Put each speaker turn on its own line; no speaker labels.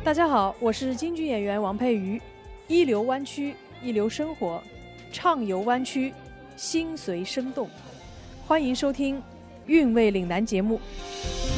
大家好，我是京剧演员王佩瑜，一流湾区，一流生活，畅游湾区，心随生动。欢迎收听《韵味岭南》节目。